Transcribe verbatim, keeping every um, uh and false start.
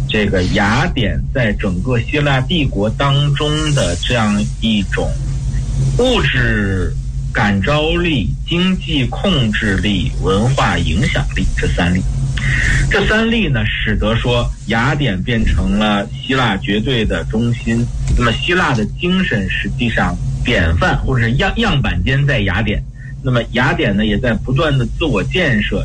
这个雅典在整个希腊帝国当中的这样一种物质感召力、经济控制力、文化影响力，这三力。这三力呢，使得说雅典变成了希腊绝对的中心。那么希腊的精神实际上典范或者是样样板间在雅典，那么雅典呢也在不断的自我建设，